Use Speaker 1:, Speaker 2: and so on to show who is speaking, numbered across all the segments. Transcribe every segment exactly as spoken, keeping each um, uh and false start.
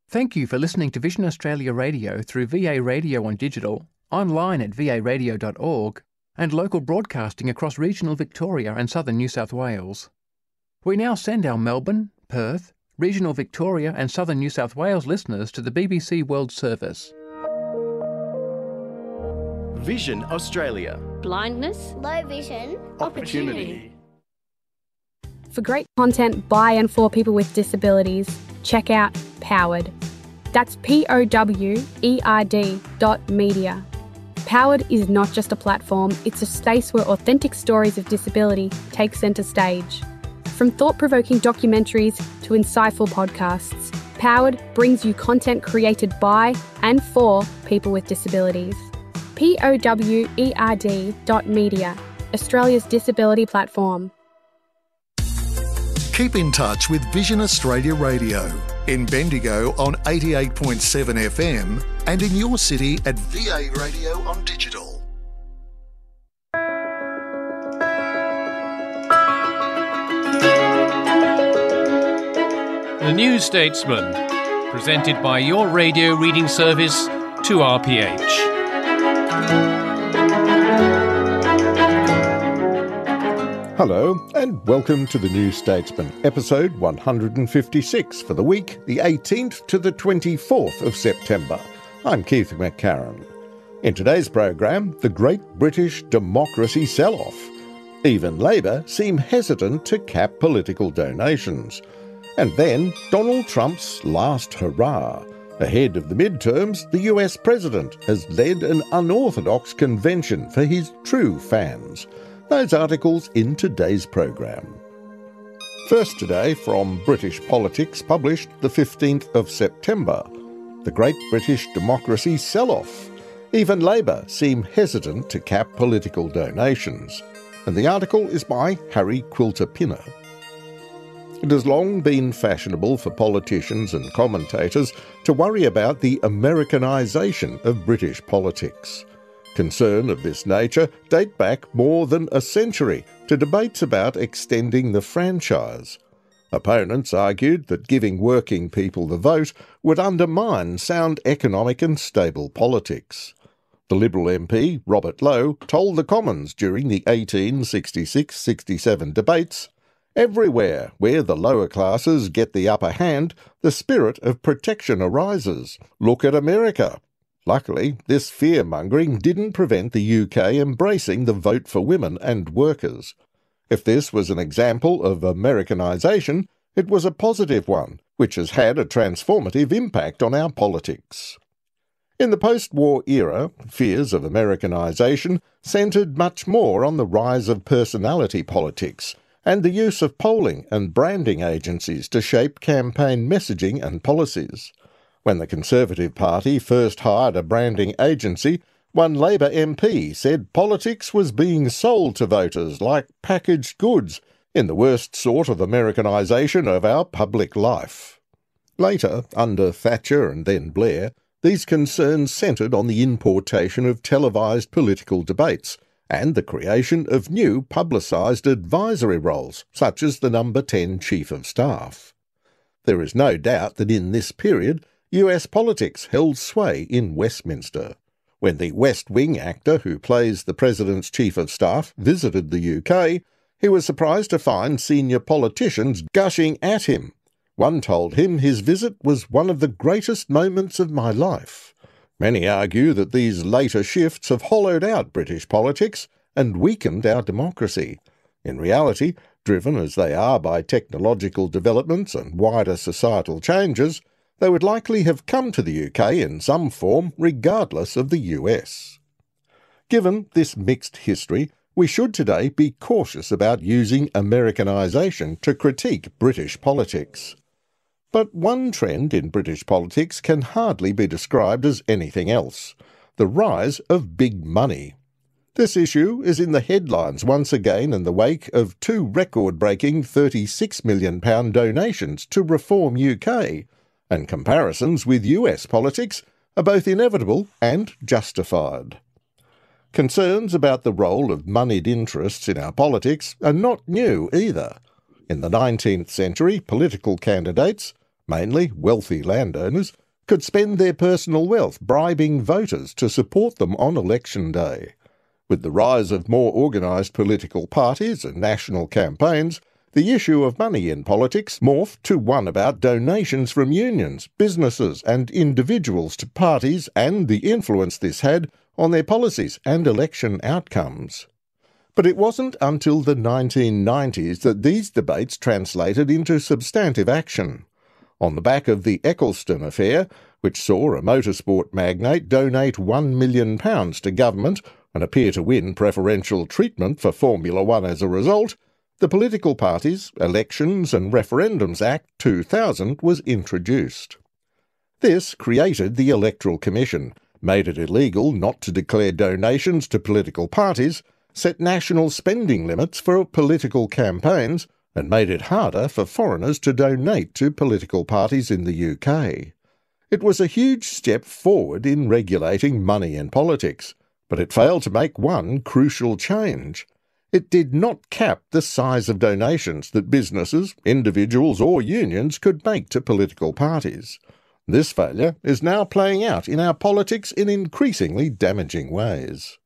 Speaker 1: Thank you for listening to Vision Australia Radio through V A Radio on digital, online at v a radio dot org, and local broadcasting across regional Victoria and southern New South Wales. We now send our Melbourne, Perth, regional Victoria and southern New South Wales listeners to the B B C World Service.
Speaker 2: Vision Australia.
Speaker 3: Blindness,
Speaker 4: low vision,
Speaker 2: opportunity.
Speaker 5: For great content by and for people with disabilities, check out Powered. That's P O W E R D dot media. Powered is not just a platform, it's a space where authentic stories of disability take centre stage. From thought-provoking documentaries to insightful podcasts, Powered brings you content created by and for people with disabilities. P O W E R D dot media, Australia's disability platform.
Speaker 6: Keep in touch with Vision Australia Radio in Bendigo on eighty-eight point seven F M and in your city at V A Radio on digital.
Speaker 7: The New Statesman, presented by your radio reading service, two R P H.
Speaker 8: Hello and welcome to the New Statesman, episode one hundred fifty-six for the week, the eighteenth to the twenty-fourth of September. I'm Keith McCarran. In today's program, the Great British Democracy Sell-Off. Even Labor seem hesitant to cap political donations. And then Donald Trump's last hurrah. Ahead of the midterms, the U S president has led an unorthodox convention for his true fans. Those articles in today's program. First today from British Politics, published the fifteenth of September. The Great British Democracy Sell-Off. Even Labor seem hesitant to cap political donations. And the article is by Harry Quilter-Pinner. It has long been fashionable for politicians and commentators to worry about the Americanisation of British politics. Concern of this nature date back more than a century to debates about extending the franchise. Opponents argued that giving working people the vote would undermine sound economic and stable politics. The Liberal M P, Robert Lowe, told the Commons during the eighteen sixty-six sixty-seven debates, "Everywhere where the lower classes get the upper hand, the spirit of protection arises. Look at America." Luckily, this fear-mongering didn't prevent the U K embracing the vote for women and workers. If this was an example of Americanisation, it was a positive one, which has had a transformative impact on our politics. In the post-war era, fears of Americanisation centred much more on the rise of personality politics and the use of polling and branding agencies to shape campaign messaging and policies. When the Conservative Party first hired a branding agency, one Labor M P said politics was being sold to voters like packaged goods in the worst sort of Americanisation of our public life. Later, under Thatcher and then Blair, these concerns centred on the importation of televised political debates and the creation of new publicised advisory roles, such as the number ten Chief of Staff. There is no doubt that in this period, U S politics held sway in Westminster. When the West Wing actor who plays the President's Chief of Staff visited the U K, he was surprised to find senior politicians gushing at him. One told him his visit was one of the greatest moments of my life. Many argue that these later shifts have hollowed out British politics and weakened our democracy. In reality, driven as they are by technological developments and wider societal changes, they would likely have come to the U K in some form regardless of the U S. Given this mixed history, we should today be cautious about using Americanisation to critique British politics. But one trend in British politics can hardly be described as anything else: the rise of big money. This issue is in the headlines once again in the wake of two record-breaking thirty-six million pounds donations to Reform U K, and comparisons with U S politics are both inevitable and justified. Concerns about the role of moneyed interests in our politics are not new either. In the nineteenth century, political candidates, mainly wealthy landowners, could spend their personal wealth bribing voters to support them on election day. With the rise of more organised political parties and national campaigns, the issue of money in politics morphed to one about donations from unions, businesses and individuals to parties and the influence this had on their policies and election outcomes. But it wasn't until the nineteen nineties that these debates translated into substantive action. On the back of the Ecclestone affair, which saw a motorsport magnate donate one million pounds to government and appear to win preferential treatment for Formula One as a result, the Political Parties, Elections and Referendums Act two thousand was introduced. This created the Electoral Commission, made it illegal not to declare donations to political parties, set national spending limits for political campaigns, and made it harder for foreigners to donate to political parties in the U K. It was a huge step forward in regulating money in politics, but it failed to make one crucial change. It did not cap the size of donations that businesses, individuals or unions could make to political parties. This failure is now playing out in our politics in increasingly damaging ways.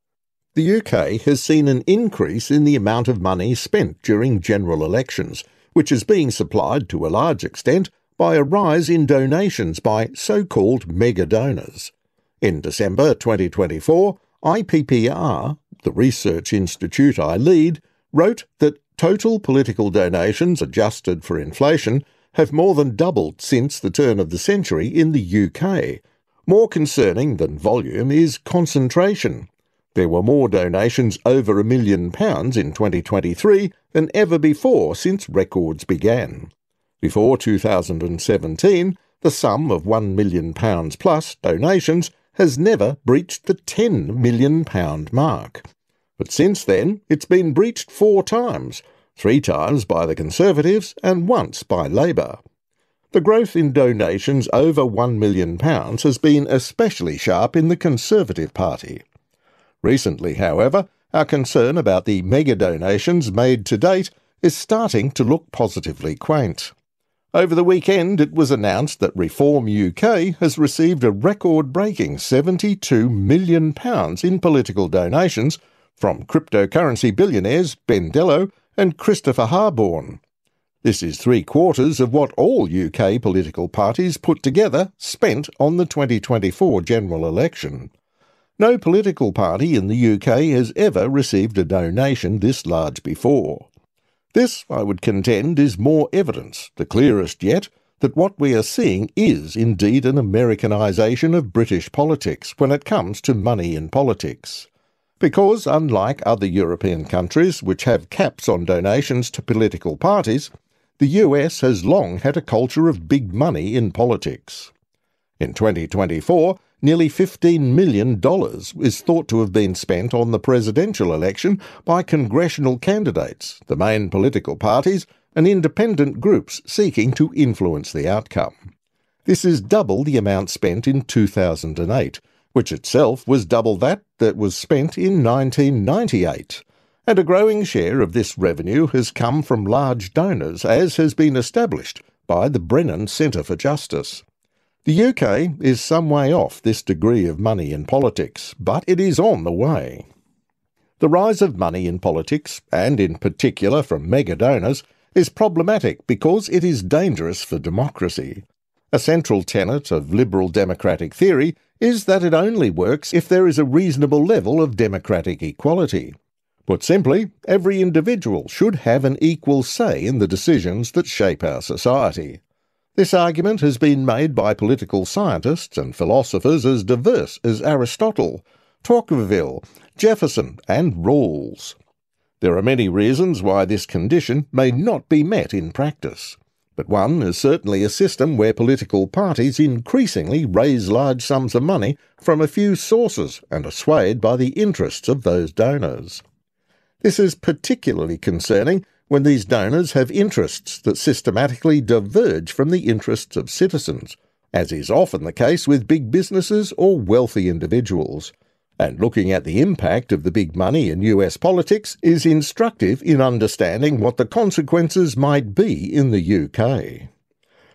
Speaker 8: The U K has seen an increase in the amount of money spent during general elections, which is being supplied to a large extent by a rise in donations by so-called mega donors. In December twenty twenty-four, I P P R, the research institute I lead, wrote that total political donations adjusted for inflation have more than doubled since the turn of the century in the U K. More concerning than volume is concentration. There were more donations over a million pounds in twenty twenty-three than ever before since records began. Before two thousand seventeen, the sum of one million pounds plus donations has never breached the ten million pound mark. But since then, it's been breached four times, three times by the Conservatives and once by Labour. The growth in donations over one million pounds has been especially sharp in the Conservative Party. Recently, however, our concern about the mega donations made to date is starting to look positively quaint. Over the weekend, it was announced that Reform U K has received a record-breaking seventy-two million pounds in political donations from cryptocurrency billionaires Ben Dello and Christopher Harborne. This is three-quarters of what all U K political parties put together spent on the twenty twenty-four general election. No political party in the U K has ever received a donation this large before. This, I would contend, is more evidence, the clearest yet, that what we are seeing is indeed an Americanisation of British politics when it comes to money in politics. Because, unlike other European countries which have caps on donations to political parties, the U S has long had a culture of big money in politics. In twenty twenty-four, nearly fifteen million dollars is thought to have been spent on the presidential election by congressional candidates, the main political parties, and independent groups seeking to influence the outcome. This is double the amount spent in two thousand eight, which itself was double that that was spent in nineteen ninety-eight. And a growing share of this revenue has come from large donors, as has been established by the Brennan Centre for Justice. The U K is some way off this degree of money in politics, but it is on the way. The rise of money in politics, and in particular from mega donors, is problematic because it is dangerous for democracy. A central tenet of liberal democratic theory is that it only works if there is a reasonable level of democratic equality. Put simply, every individual should have an equal say in the decisions that shape our society. This argument has been made by political scientists and philosophers as diverse as Aristotle, Tocqueville, Jefferson and Rawls. There are many reasons why this condition may not be met in practice, but one is certainly a system where political parties increasingly raise large sums of money from a few sources and are swayed by the interests of those donors. This is particularly concerning when these donors have interests that systematically diverge from the interests of citizens, as is often the case with big businesses or wealthy individuals. And looking at the impact of the big money in U S politics is instructive in understanding what the consequences might be in the U K.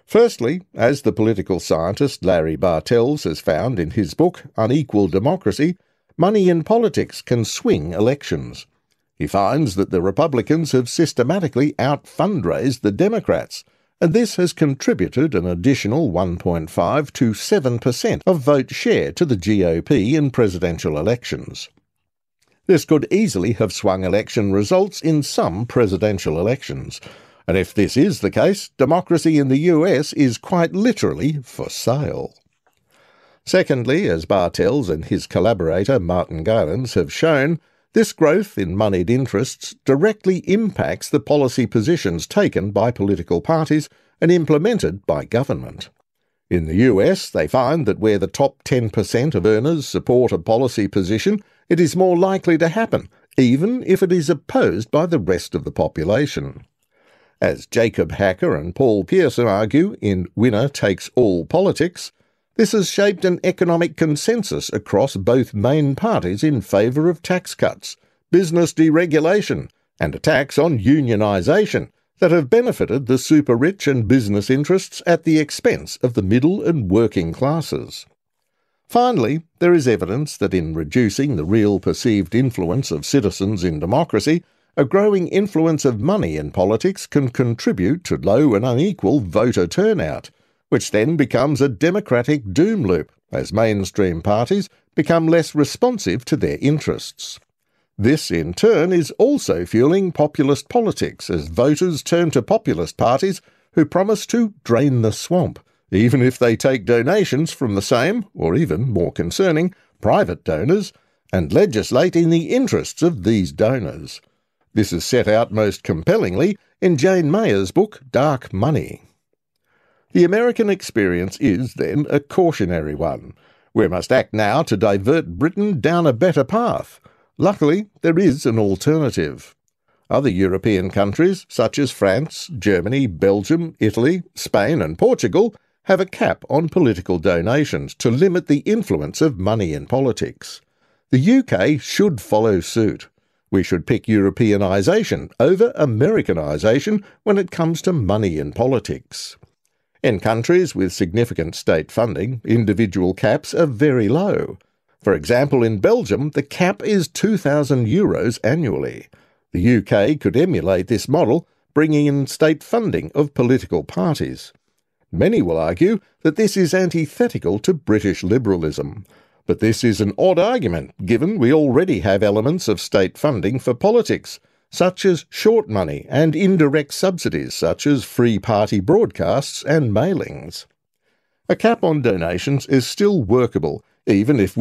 Speaker 8: Firstly, as the political scientist Larry Bartels has found in his book Unequal Democracy, money in politics can swing elections. He finds that the Republicans have systematically out-fundraised the Democrats, and this has contributed an additional one point five to seven percent of vote share to the G O P in presidential elections. This could easily have swung election results in some presidential elections, and if this is the case, democracy in the U S is quite literally for sale. Secondly, as Bartels and his collaborator Martin Gilens have shown, this growth in moneyed interests directly impacts the policy positions taken by political parties and implemented by government. In the U S, they find that where the top ten percent of earners support a policy position, it is more likely to happen, even if it is opposed by the rest of the population. As Jacob Hacker and Paul Pearson argue in Winner Takes All Politics, this has shaped an economic consensus across both main parties in favour of tax cuts, business deregulation, and attacks on unionisation that have benefited the super-rich and business interests at the expense of the middle and working classes. Finally, there is evidence that in reducing the real perceived influence of citizens in democracy, a growing influence of money in politics can contribute to low and unequal voter turnout, which then becomes a democratic doom loop as mainstream parties become less responsive to their interests. This, in turn, is also fueling populist politics as voters turn to populist parties who promise to drain the swamp, even if they take donations from the same, or even more concerning, private donors, and legislate in the interests of these donors. This is set out most compellingly in Jane Mayer's book Dark Money. The American experience is, then, a cautionary one. We must act now to divert Britain down a better path. Luckily, there is an alternative. Other European countries, such as France, Germany, Belgium, Italy, Spain and Portugal, have a cap on political donations to limit the influence of money in politics. The U K should follow suit. We should pick Europeanisation over Americanisation when it comes to money in politics. In countries with significant state funding, individual caps are very low. For example, in Belgium, the cap is two thousand euros annually. The U K could emulate this model, bringing in state funding of political parties. Many will argue that this is antithetical to British liberalism. But this is an odd argument, given we already have elements of state funding for politics, such as short money and indirect subsidies such as free party broadcasts and mailings. A cap on donations is still workable, even if